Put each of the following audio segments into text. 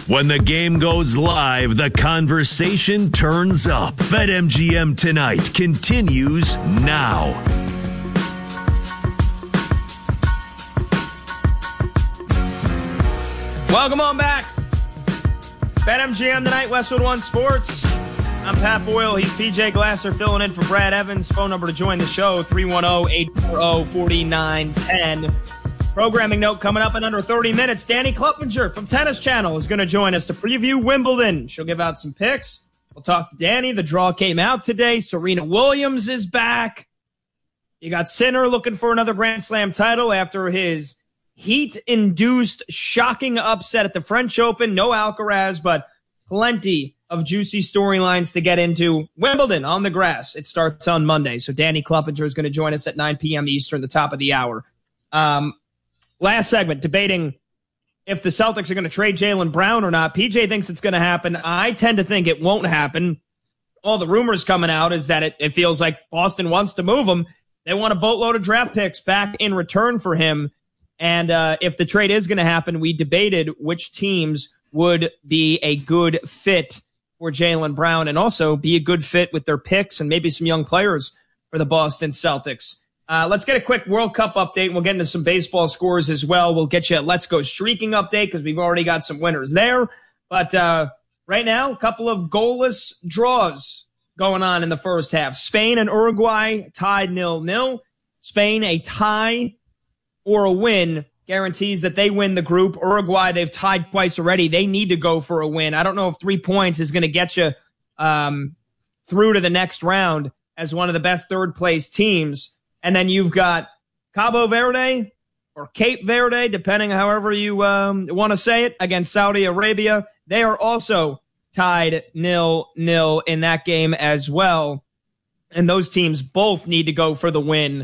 When the game goes live, the conversation turns up. BetMGM Tonight continues now. Welcome on back. BetMGM Tonight, Westwood One Sports. I'm Pat Boyle. He's TJ Glasser filling in for Brad Evans. Phone number to join the show, 310-840-4910. Programming note coming up in under 30 minutes. Danny Kluppinger from Tennis Channel is going to join us to preview Wimbledon. She'll give out some picks. We'll talk to Danny. The draw came out today. Serena Williams is back. You got Sinner looking for another Grand Slam title after his heat-induced shocking upset at the French Open. No Alcaraz, but plenty of juicy storylines to get into. Wimbledon on the grass. It starts on Monday. So Danny Kluppinger is going to join us at 9 p.m. Eastern, the top of the hour. Last segment, debating if the Celtics are going to trade Jaylen Brown or not. PJ thinks it's going to happen. I tend to think it won't happen. All the rumors coming out is that it feels like Boston wants to move him. They want a boatload of draft picks back in return for him. And if the trade is going to happen, we debated which teams would be a good fit for Jaylen Brown and also be a good fit with their picks and maybe some young players for the Boston Celtics. Let's get a quick World Cup update. We'll get into some baseball scores as well. We'll get you a Let's Go Streaking update because we've already got some winners there. But right now, a couple of goalless draws going on in the first half. Spain and Uruguay tied 0-0. Spain, a tie or a win guarantees that they win the group. Uruguay, they've tied twice already. They need to go for a win. I don't know if 3 points is going to get you through to the next round as one of the best third-place teams. And then you've got Cabo Verde or Cape Verde, depending however you want to say it, against Saudi Arabia. They are also tied 0-0 in that game as well. And those teams both need to go for the win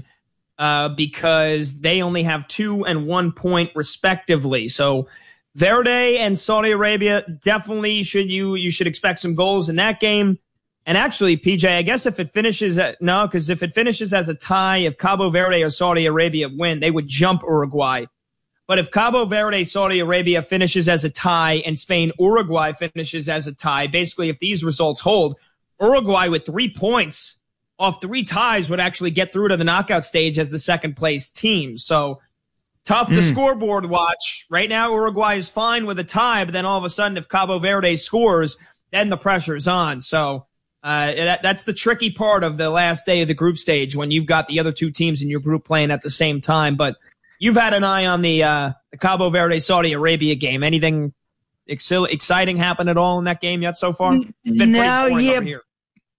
because they only have 2 and 1 point respectively. So Verde and Saudi Arabia definitely you should expect some goals in that game. And actually, PJ, I guess if it finishes if it finishes as a tie, if Cabo Verde or Saudi Arabia win, they would jump Uruguay. But if Cabo Verde, Saudi Arabia finishes as a tie and Spain, Uruguay finishes as a tie, basically if these results hold, Uruguay with 3 points off 3 ties would actually get through to the knockout stage as the second place team. So tough to scoreboard watch. Right now, Uruguay is fine with a tie, but then all of a sudden, if Cabo Verde scores, then the pressure's on. So that's the tricky part of the last day of the group stage when you've got the other 2 teams in your group playing at the same time. But you've had an eye on the Cabo Verde Saudi Arabia game. Anything exciting happen at all in that game yet so far? It's been pretty boring over here.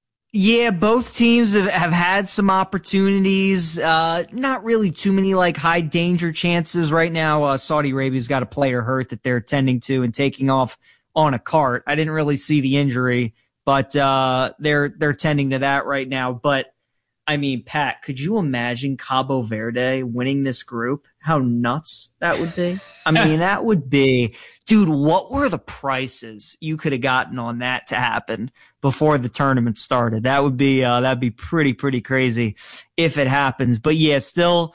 Yeah, both teams have had some opportunities. Not really too many like high danger chances right now. Saudi Arabia's got a player hurt that they're attending to and taking off on a cart. I didn't really see the injury. But they're tending to that right now. But, I mean, Pat, could you imagine Cabo Verde winning this group? How nuts that would be? I mean, that would be – dude, what were the prices you could have gotten on that to happen before the tournament started? That would be that'd be pretty crazy if it happens. But, yeah, still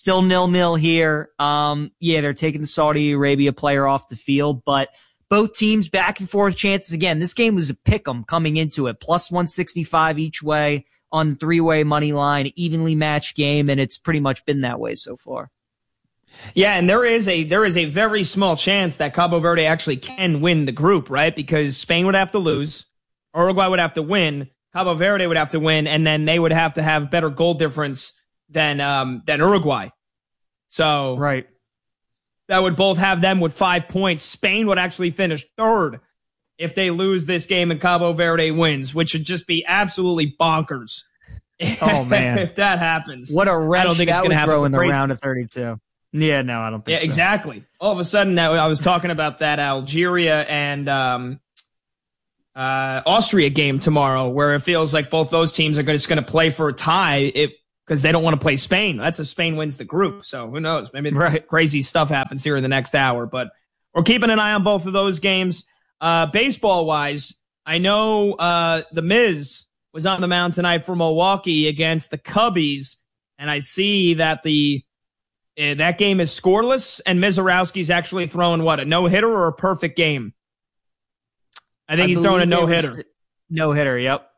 0-0 here. Yeah, they're taking the Saudi Arabia player off the field, but – both teams back and forth chances. Again, this game was a pick'em coming into it. Plus 165 each way on 3-way money line, evenly matched game, and it's pretty much been that way so far. Yeah, and there is a very small chance that Cabo Verde actually can win the group, right? Because Spain would have to lose, Uruguay would have to win, Cabo Verde would have to win, and then they would have to have better goal difference than Uruguay. So right. That would both have them with 5 points. Spain would actually finish third if they lose this game and Cabo Verde wins, which would just be absolutely bonkers. Oh, man. If that happens. What a wrench I don't think that it's going to throw in the crazy. round of 32. Yeah, no, I don't think so. Yeah, exactly. All of a sudden, I was talking about that Algeria and Austria game tomorrow where it feels like both those teams are just going to play for a tie because they don't want to play Spain. That's if Spain wins the group. So who knows? Maybe crazy stuff happens here in the next hour. But we're keeping an eye on both of those games. Baseball-wise, I know the Miz was on the mound tonight for Milwaukee against the Cubbies, and I see that that game is scoreless, and Mizorowski's actually throwing, a no-hitter or a perfect game? I think he's throwing a no-hitter. No-hitter, yep.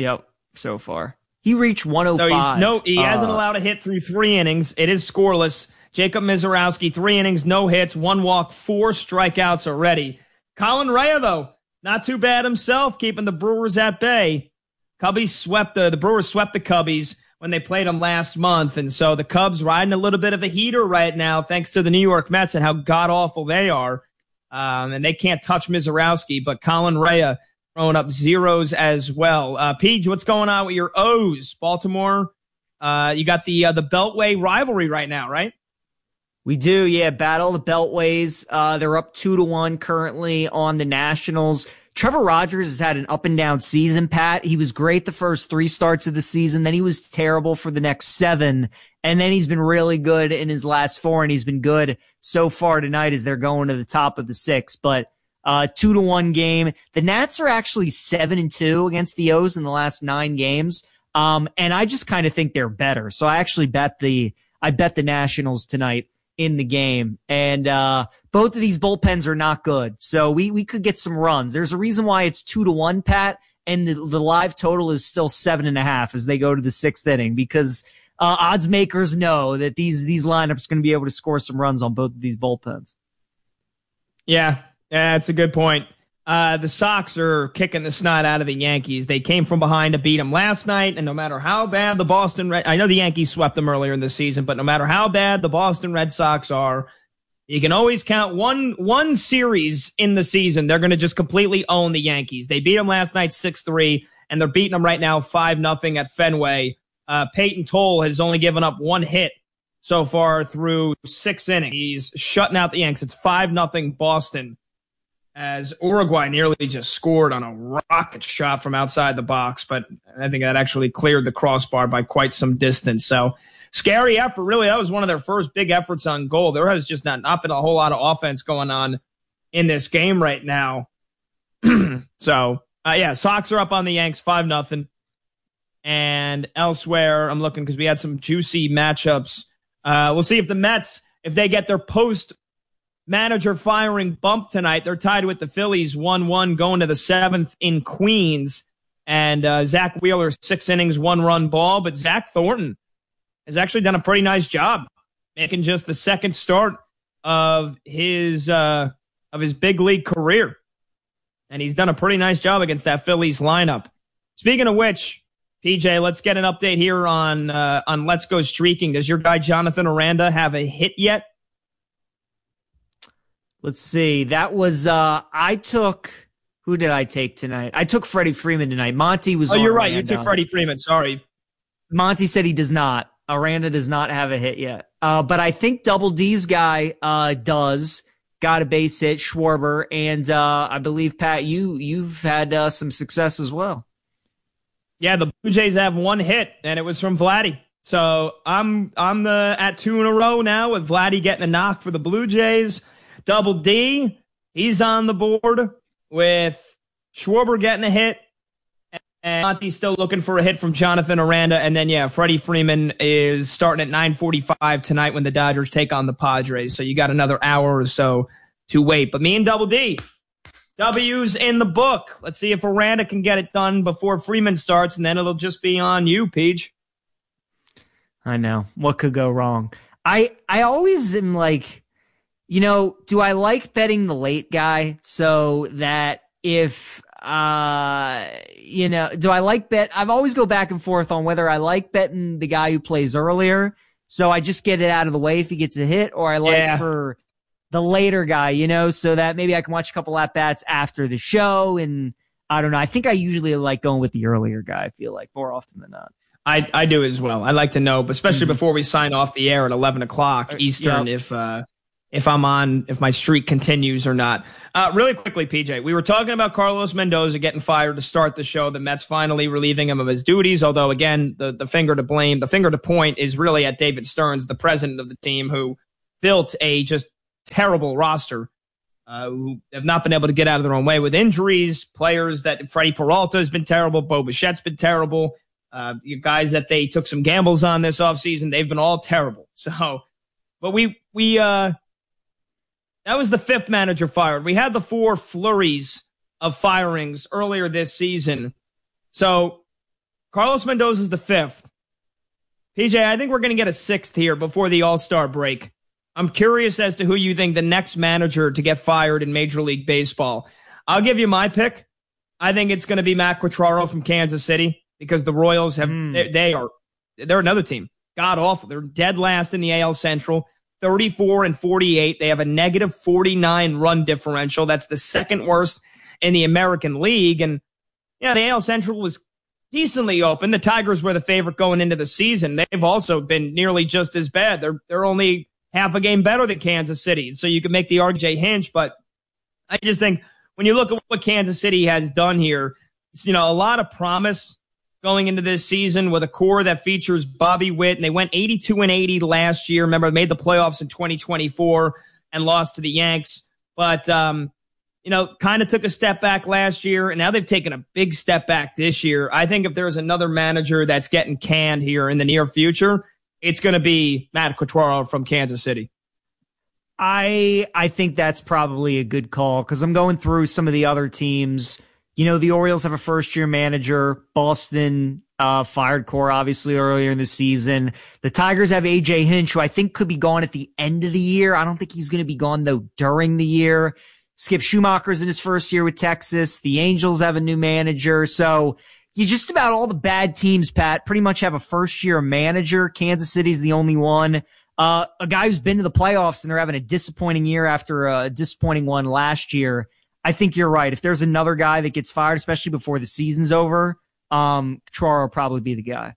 So far. He reached 105. So he hasn't allowed a hit through 3 innings. It is scoreless. Jacob Misiorowski, 3 innings, no hits, 1 walk, 4 strikeouts already. Colin Rea, though, not too bad himself, keeping the Brewers at bay. Cubbies swept the Brewers swept the Cubbies when they played them last month, and so the Cubs riding a little bit of a heater right now, thanks to the New York Mets and how god awful they are, and they can't touch Misiorowski. But Colin Rea throwing up zeros as well. Peach, what's going on with your O's? Baltimore, you got the Beltway rivalry right now, right? We do, yeah. Battle of the Beltways. They're up 2-1 currently on the Nationals. Trevor Rogers has had an up and down season, Pat. He was great the first 3 starts of the season. Then he was terrible for the next 7. And then he's been really good in his last 4. And he's been good so far tonight as they're going to the top of the 6. But 2-1 game. The Nats are actually 7-2 against the O's in the last 9 games. And I just kind of think they're better. So I actually bet the Nationals tonight in the game. And both of these bullpens are not good. So we could get some runs. There's a reason why it's 2-1, Pat, and the live total is still 7.5 as they go to the 6th inning, because odds makers know that these lineups are going to be able to score some runs on both of these bullpens. Yeah, that's a good point. The Sox are kicking the snot out of the Yankees. They came from behind to beat them last night, and no matter how bad the I know the Yankees swept them earlier in the season, but no matter how bad the Boston Red Sox are, you can always count one series in the season. They're going to just completely own the Yankees. They beat them last night 6-3, and they're beating them right now 5-0 at Fenway. Peyton Toll has only given up 1 hit so far through 6 innings. He's shutting out the Yanks. It's 5-0 Boston, as Uruguay nearly just scored on a rocket shot from outside the box, but I think that actually cleared the crossbar by quite some distance. So scary effort, really. That was one of their first big efforts on goal. There has just not been a whole lot of offense going on in this game right now. So, Sox are up on the Yanks 5-0. And elsewhere, I'm looking because we had some juicy matchups. We'll see if the Mets, if they get their post-manager firing bump tonight. They're tied with the Phillies 1-1 going to the 7th in Queens. And Zach Wheeler, 6 innings, 1-run ball. But Zach Thornton has actually done a pretty nice job, making just the 2nd start of his big league career. And he's done a pretty nice job against that Phillies lineup. Speaking of which, PJ, let's get an update here on Let's Go Streaking. Does your guy Jonathan Aranda have a hit yet? Let's see. That was who did I take tonight? I took Freddie Freeman tonight. Monty was. Oh, you're right. You took Freddie Freeman. Sorry. Monty said he does not. Aranda does not have a hit yet. But I think Double D's guy does. Got a base hit, Schwarber, and I believe, Pat, you've had some success as well. Yeah, the Blue Jays have 1 hit, and it was from Vladdy. So I'm at 2 in a row now with Vladdy getting a knock for the Blue Jays. Double D, he's on the board with Schwarber getting a hit, and Monty's still looking for a hit from Jonathan Aranda. And then, Freddie Freeman is starting at 9:45 tonight when the Dodgers take on the Padres. So you got another hour or so to wait. But me and Double D, W's in the book. Let's see if Aranda can get it done before Freeman starts, and then it'll just be on you, Peach. I know. What could go wrong? I always am like, do I like betting the late guy so that if, do I like bet? I've always go back and forth on whether I like betting the guy who plays earlier, so I just get it out of the way if he gets a hit, or I like for the later guy, so that maybe I can watch a couple at-bats after the show. And I don't know. I think I usually like going with the earlier guy, I feel like, more often than not. I do as well. I like to know, but especially before we sign off the air at 11 o'clock Eastern, if my streak continues or not. Really quickly, PJ, we were talking about Carlos Mendoza getting fired to start the show. The Mets finally relieving him of his duties, although, again, the finger to point is really at David Stearns, the president of the team, who built a just terrible roster, who have not been able to get out of their own way with injuries. Players that Freddie Peralta has been terrible. Bo Bichette's been terrible. You guys that they took some gambles on this offseason, they've been all terrible. So, but that was the 5th manager fired. We had the 4 flurries of firings earlier this season. So Carlos Mendoza's the 5th. PJ, I think we're going to get a 6th here before the All-Star break. I'm curious as to who you think the next manager to get fired in Major League Baseball. I'll give you my pick. I think it's going to be Matt Quatraro from Kansas City because the Royals have they're another team. God awful. They're dead last in the AL Central, 34-48. They have a negative 49 run differential. That's the second worst in the American League. And yeah, the AL Central was decently open. The Tigers were the favorite going into the season. They've also been nearly just as bad. They're only half a game better than Kansas City. So you could make the RJ Hinch, but I just think when you look at what Kansas City has done here, it's, a lot of promise going into this season with a core that features Bobby Witt, and they went 82-80 last year. Remember, they made the playoffs in 2024 and lost to the Yanks, but kind of took a step back last year, and now they've taken a big step back this year. I think if there's another manager that's getting canned here in the near future, it's going to be Matt Quatraro from Kansas City. I think that's probably a good call because I'm going through some of the other teams. The Orioles have a first-year manager. Boston fired Core, obviously, earlier in the season. The Tigers have A.J. Hinch, who I think could be gone at the end of the year. I don't think he's going to be gone, though, during the year. Skip Schumacher's in his first year with Texas. The Angels have a new manager. So you just about all the bad teams, Pat, pretty much have a first-year manager. Kansas City's the only one. A guy who's been to the playoffs and they're having a disappointing year after a disappointing one last year. I think you're right. If there's another guy that gets fired, especially before the season's over, Quatraro will probably be the guy.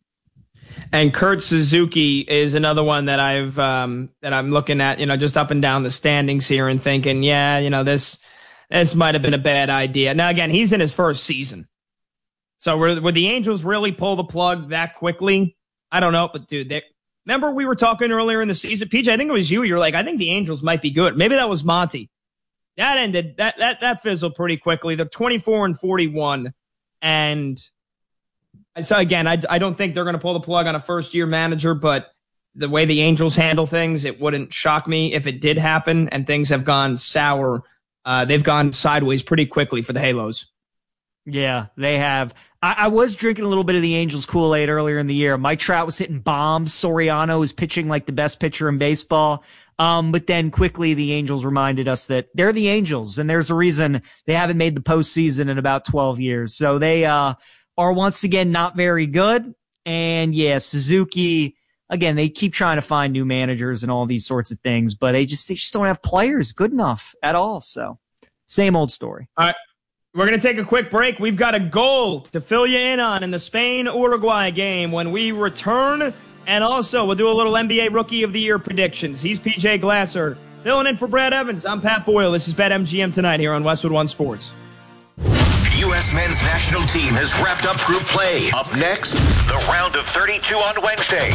And Kurt Suzuki is another one that I'm looking at, just up and down the standings here and thinking, this might have been a bad idea. Now, again, he's in his first season. So would the Angels really pull the plug that quickly? I don't know, but dude, remember we were talking earlier in the season, PJ, I think it was you. You're like, I think the Angels might be good. Maybe that was Monty. That ended, that fizzled pretty quickly. They're 24-41. And so again, I don't think they're going to pull the plug on a first year manager, but the way the Angels handle things, it wouldn't shock me if it did happen and things have gone sour. They've gone sideways pretty quickly for the Halos. Yeah, they have. I was drinking a little bit of the Angels Kool-Aid earlier in the year. Mike Trout was hitting bombs. Soriano was pitching like the best pitcher in baseball. But then quickly the Angels reminded us that they're the Angels, and there's a reason they haven't made the postseason in about 12 years. So they are once again not very good. And yeah, Suzuki, again, they keep trying to find new managers and all these sorts of things, but they just don't have players good enough at all. So same old story. All right. We're going to take a quick break. We've got a goal to fill you in on in the Spain-Uruguay game when we return. And also, we'll do a little NBA Rookie of the Year predictions. He's PJ Glasser. Filling in for Brad Evans, I'm Pat Boyle. This is BetMGM Tonight here on Westwood One Sports. U.S. men's national team has wrapped up group play. Up next, the round of 32 on Wednesday.